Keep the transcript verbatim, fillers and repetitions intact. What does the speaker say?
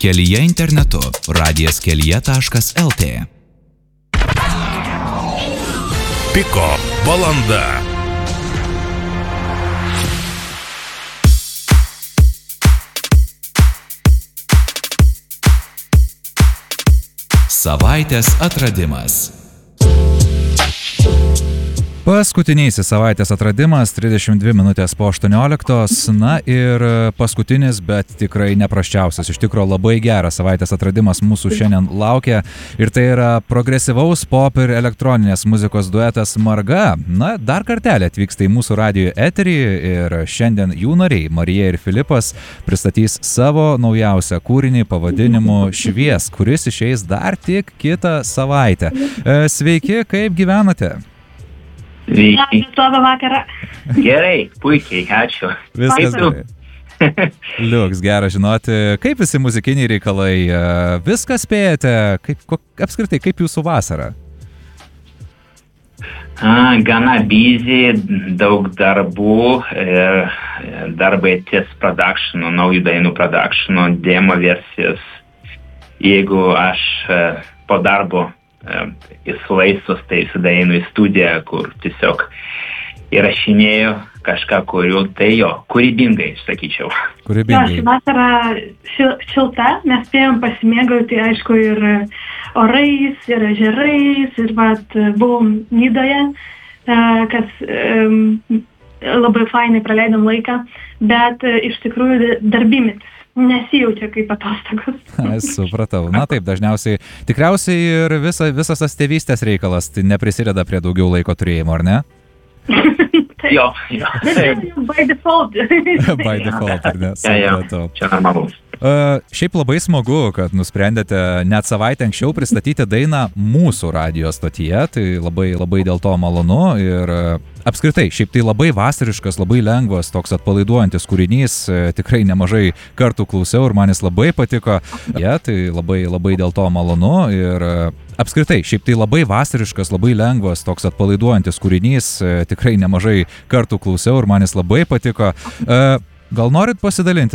Kelyje internetu radijas kelyje taškas el tė. Piko valanda. Savaitės atradimas. Paskutinysis savaitės atradimas, trisdešimt dvi minutės po aštuonioliktos, na ir paskutinis, bet tikrai neprasčiausias. Iš tikrųjų labai geras savaitės atradimas mūsų šiandien laukia ir tai yra progresyvaus pop ir elektroninės muzikos duetas Marga. Na, dar kartelį atvyksta į mūsų radijo eterį ir šiandien jų nariai Marija ir Filipas pristatys savo naujausią kūrinį pavadinimu Švies, kuris išeis dar tik kitą savaitę. Sveiki, kaip gyvenate? Sveiki. Labą vakarą. Gerai, puikiai, ačiū. Viskas gerai. Liuks, gera žinoti, kaip visi muzikiniai reikalai, viską spėjate, kaip, kok, apskritai, kaip jūsų vasara? A, gana busy, daug darbų, e, darbai ties produkšinu, naujų dainų produkšinu, demo versijos. Jeigu aš e, po darbo įsilaistus, tai sudainu į studiją, kur tiesiog įrašinėjau kažką, kuriu, tai jo, kūrybingai, sakyčiau. Kūrybingai. Jo, ši vasara šil, šilta, mes spėjom pasimėgauti, aišku, ir orais, ir ežerais, ir vat, buvom Nidoje, kas um, labai fainai praleidom laiką, bet iš tikrųjų darbymetis. Nesijaučia kaip atostogos. Supratau. Na taip, dažniausiai, tikriausiai ir visa, visas tas tėvystės reikalas tai neprisideda prie daugiau laiko turėjimo, ar ne? Jo, jo. By default. By default, ar ne? Supratau. Čia normalus. Uh, šiaip labai smagu, kad nusprendėte net savaitę anksčiau pristatyti dainą mūsų radijo stotyje, tai labai, labai dėl to malonu ir uh, apskritai, šiaip tai labai vasariškas, labai lengvas, toks atpalaiduojantis kūrinys, tikrai nemažai kartų klausiau ir man jis labai patiko, ja, tai labai, labai dėl to malonu ir apskritai, šiaip tai labai vasariškas, labai lengvas, toks atpalaiduojantis kūrinys, tikrai nemažai kartų klausiau ir man jis labai patiko. Gal norit pasidalinti